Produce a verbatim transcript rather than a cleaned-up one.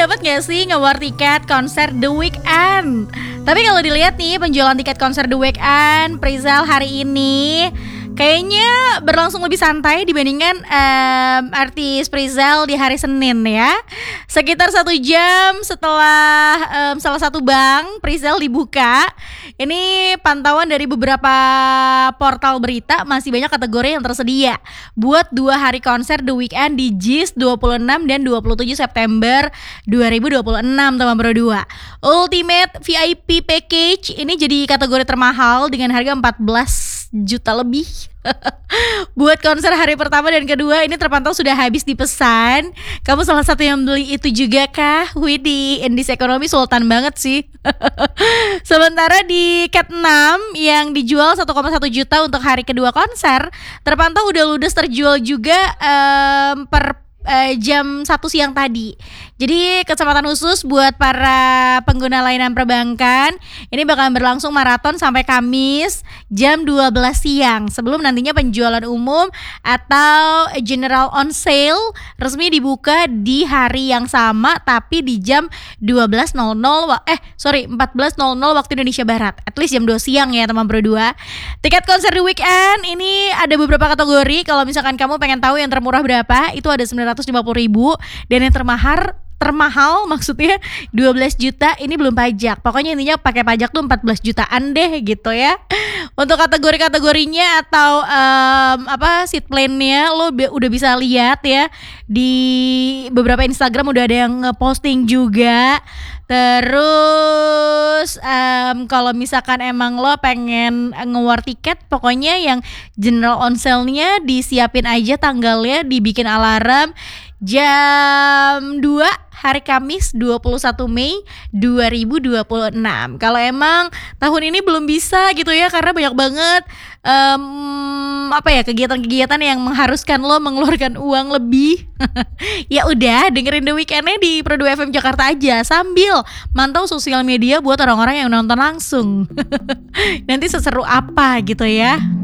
dapat gak sih nge-war tiket konser The Weeknd? Tapi kalau dilihat nih penjualan tiket konser The Weeknd Prezzel hari ini kayaknya berlangsung lebih santai dibandingkan um, artis Prezzel di hari Senin ya. Sekitar satu jam setelah um, salah satu bank Prezzel dibuka. Ini pantauan dari beberapa portal berita, masih banyak kategori yang tersedia buat dua hari konser The Weeknd di Jis dua puluh enam dan dua puluh tujuh September dua ribu dua puluh enam teman berdua. Ultimate V I P Package ini jadi kategori termahal dengan harga empat belas juta lebih. Buat konser hari pertama dan kedua ini terpantau sudah habis dipesan. Kamu salah satu yang beli itu juga kah? Widih, Indis Ekonomi sultan banget sih. Sementara di Cat enam yang dijual satu koma satu juta untuk hari kedua konser terpantau udah ludes terjual juga um, per Uh, jam satu siang tadi. Jadi kesempatan khusus buat para pengguna layanan perbankan, ini bakalan berlangsung maraton sampai Kamis jam dua belas siang sebelum nantinya penjualan umum atau general on sale resmi dibuka di hari yang sama tapi di jam dua belas nol nol eh sorry empat belas nol nol waktu Indonesia Barat, at least jam dua siang ya teman berdua. Tiket konser The Weeknd ini ada beberapa kategori. Kalau misalkan kamu pengen tahu yang termurah berapa, itu ada sembilan ratus lima puluh ribu, dan yang termahal termahal maksudnya dua belas juta, ini belum pajak. Pokoknya intinya pakai pajak tuh empat belas jutaan deh gitu ya. Untuk kategori-kategorinya atau um, apa seat plan-nya lo be- udah bisa lihat ya di beberapa Instagram, udah ada yang nge-posting juga. Terus um, kalau misalkan emang lo pengen nge-war tiket, pokoknya yang general on sale-nya disiapin aja tanggalnya, dibikin alarm jam dua hari Kamis dua puluh satu Mei dua ribu dua puluh enam. Kalau emang tahun ini belum bisa gitu ya karena banyak banget um, apa ya kegiatan-kegiatan yang mengharuskan lo mengeluarkan uang lebih. Ya udah dengerin The Weeknd-nya di Pro dua F M Jakarta aja sambil mantau sosial media buat orang-orang yang nonton langsung. Nanti seseru apa gitu ya.